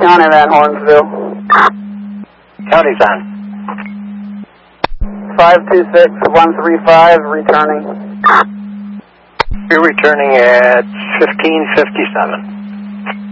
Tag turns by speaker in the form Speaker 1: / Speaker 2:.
Speaker 1: County Van Hornsville.
Speaker 2: County's on.
Speaker 1: 526135, returning.
Speaker 2: You're returning at 1557.